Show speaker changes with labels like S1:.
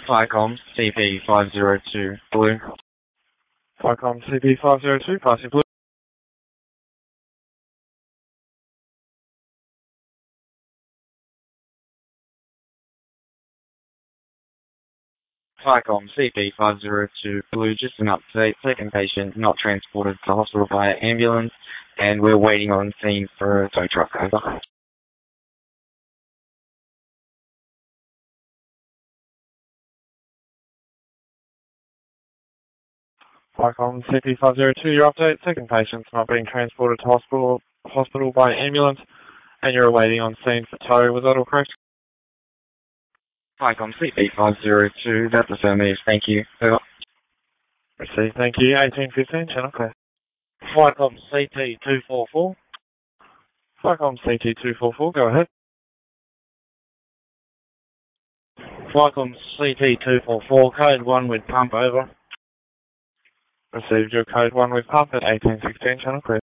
S1: Flycom CP502 Blue.
S2: Flycom CP502, passing Blue.
S1: Flycom CP502 Blue, just an update. Second patient not transported to hospital via ambulance, and we're waiting on scene for a tow truck. Over.
S2: Flycom CP502, your update. Second patient's not being transported to hospital by ambulance, and you're waiting on scene for tow. Was that all correct?
S1: Flycom CP502, that's affirmative. Thank you. Over.
S2: Received, thank you. 1815, channel clear.
S3: Flycom CT244.
S2: Flycom CT244, go ahead.
S3: Flycom CT244, code 1 with pump, over.
S2: Received your code 1 with pump at 1816, channel clear.